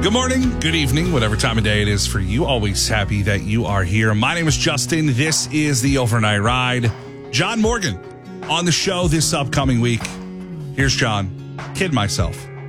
Good morning, good evening, whatever time of day it is for you. Always happy that you are here. My name is Justin. This is the Overnight Ride. John Morgan on the show this upcoming week. Here's John. Kid myself.